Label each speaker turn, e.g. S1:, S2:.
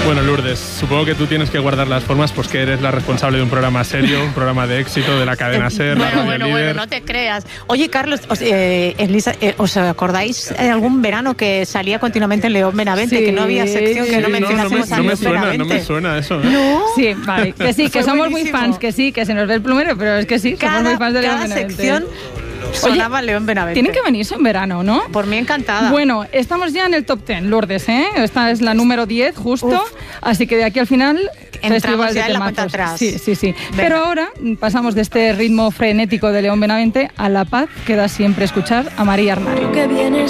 S1: Bueno, Lourdes, supongo que tú tienes que guardar las formas, pues que eres la responsable de un programa serio, un programa de éxito de la cadena SER, la Radio Líder.
S2: No te creas. Oye, Carlos, Elisa, ¿os acordáis de algún verano que salía continuamente en León Benavente? Que no había sección que no mencionásemos a León Benavente.
S1: No me suena eso, ¿eh?
S2: ¿No?
S3: Sí, vale, que sí, que somos muy fans, que sí, que se nos ve el plumero, pero es que sí, somos muy fans de León Benavente.
S2: Sección sonaba León Benavente.
S3: Tienen que venirse en verano, ¿no?
S2: Por mí encantada.
S3: Bueno, estamos ya en el top 10, Lourdes, ¿eh? Esta es la número 10, justo. Así que de aquí al final,
S2: entramos ya en la cuenta atrás.
S3: Sí. Venga. Pero ahora pasamos de este ritmo frenético de León Benavente a la paz que da siempre escuchar a María Arnaiz.